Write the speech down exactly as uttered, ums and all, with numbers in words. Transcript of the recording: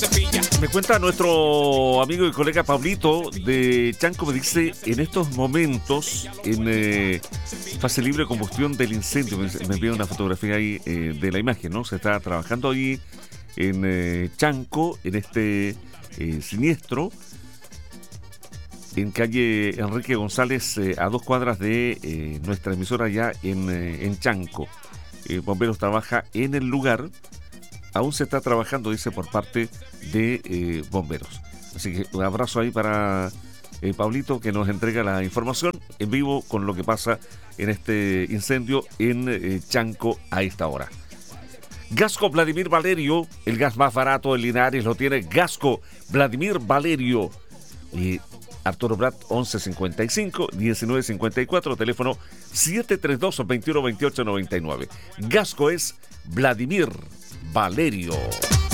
Me cuenta nuestro amigo y colega Pablito de Chanco, me dice, en estos momentos, en eh, fase libre de combustión del incendio, me, me envía una fotografía ahí eh, de la imagen, ¿no? Se está trabajando ahí en eh, Chanco, en este eh, siniestro, en calle Enrique González, eh, a dos cuadras de eh, nuestra emisora ya en, eh, en Chanco. Eh, Bomberos trabaja en el lugar. Aún se está trabajando, dice, por parte de eh, bomberos. Así que un abrazo ahí para eh, Pablito, que nos entrega la información en vivo con lo que pasa en este incendio en eh, Chanco a esta hora. Gasco Vladimir Valerio, el gas más barato de Linares lo tiene Gasco Vladimir Valerio. Y Arturo Prat, once cincuenta y cinco, diecinueve cincuenta y cuatro, teléfono siete tres dos, veintiuno veintiocho noventa y nueve. Gasco es Vladimir Valerio.